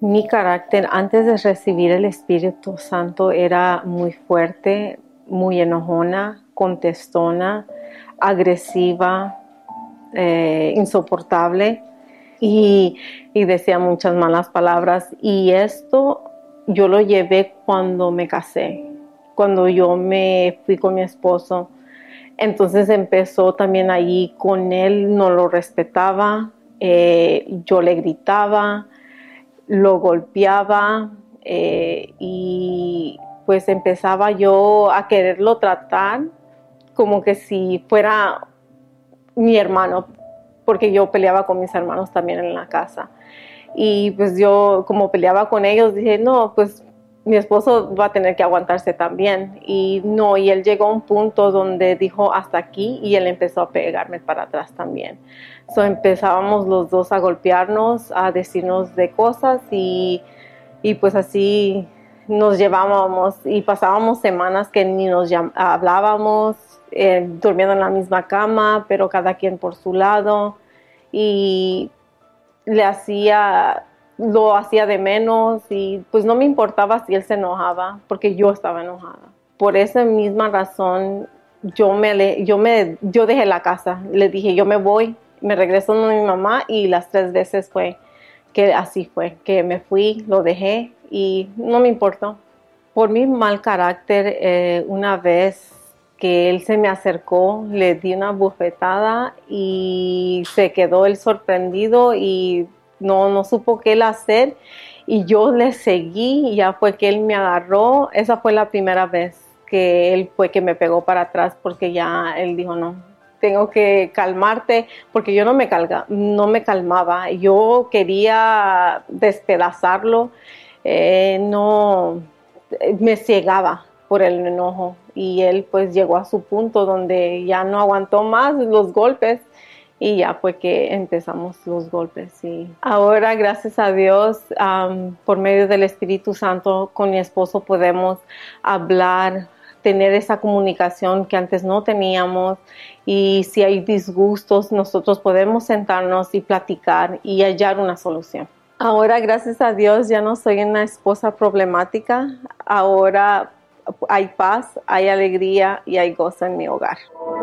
Mi carácter antes de recibir el Espíritu Santo era muy fuerte, muy enojona, contestona, agresiva, insoportable y, y decía muchas malas palabras. Y esto yo lo llevé cuando me casé, cuando yo me fui con mi esposo. Entonces empezó también allí con él, no lo respetaba, yo le gritaba, lo golpeaba y pues empezaba yo a quererlo tratar como que si fuera mi hermano, porque yo peleaba con mis hermanos también en la casa. Y pues yo como peleaba con ellos dije, no, pues mi esposo va a tener que aguantarse también. Y no, y él llegó a un punto donde dijo hasta aquí y él empezó a pegarme para atrás también. So empezábamos los dos a golpearnos, a decirnos de cosas y pues así nos llevábamos y pasábamos semanas que ni nos hablábamos, durmiendo en la misma cama, pero cada quien por su lado. Y lo hacía de menos y pues no me importaba si él se enojaba porque yo estaba enojada. Por esa misma razón yo dejé la casa, le dije yo me voy, me regreso a mi mamá y las 3 veces fue que así fue, que me fui, lo dejé y no me importó. Por mi mal carácter, una vez que él se me acercó, le di una bofetada y se quedó él sorprendido y no supo qué él hacer y yo le seguí y ya fue que él me agarró. Esa fue la primera vez que él fue que me pegó para atrás porque ya él dijo no, tengo que calmarte porque yo no me calmaba, yo quería despedazarlo, no me ciegaba por el enojo y él pues llegó a su punto donde ya no aguantó más los golpes y ya fue que empezamos los golpes. Y ahora, gracias a Dios, por medio del Espíritu Santo, con mi esposo podemos hablar, tener esa comunicación que antes no teníamos y si hay disgustos, nosotros podemos sentarnos y platicar y hallar una solución. Ahora, gracias a Dios, ya no soy una esposa problemática. Ahora hay paz, hay alegría y hay gozo en mi hogar.